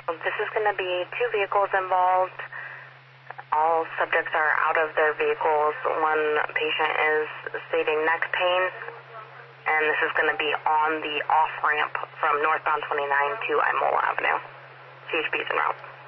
This is going to be 2 vehicles involved. All subjects are out of their vehicles. One patient is stating neck pain, and this is going to be on the off-ramp from northbound 29 to Imola Avenue. CHP is en route.